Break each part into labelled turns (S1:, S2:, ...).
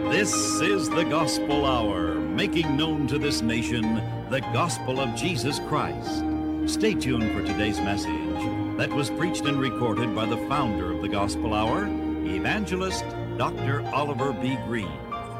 S1: This is the Gospel Hour, making known to this nation the gospel of Jesus Christ. Stay tuned for today's message that was preached and recorded by the founder of the Gospel Hour, Evangelist Dr. Oliver B. Green.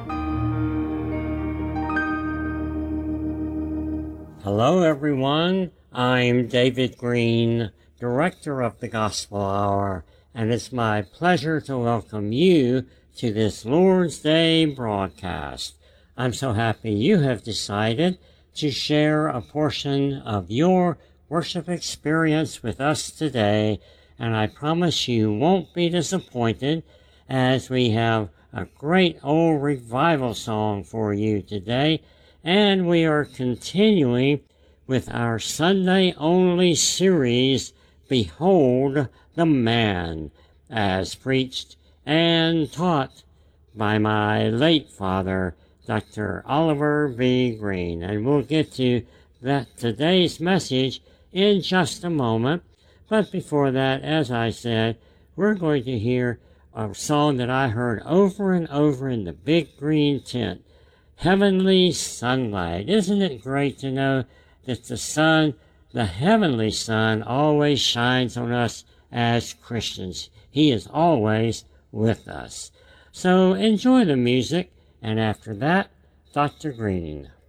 S2: Hello, everyone. I'm David Green, Director of the Gospel Hour, and it's my pleasure to welcome you to this Lord's Day broadcast. I'm so happy you have decided to share a portion of your worship experience with us today, and I promise you won't be disappointed as we have a great old revival song for you today, and we are continuing with our Sunday-only series, Behold the Man, as preached and taught by my late father, Dr. Oliver B. Green. And we'll get to that today's message in just a moment. But before that, as I said, we're going to hear a song that I heard over and over in the big green tent, Heavenly Sunlight. Isn't it great to know that the sun, the heavenly sun, always shines on us as Christians? He is always with us. So enjoy the music, and after that, Dr. Green.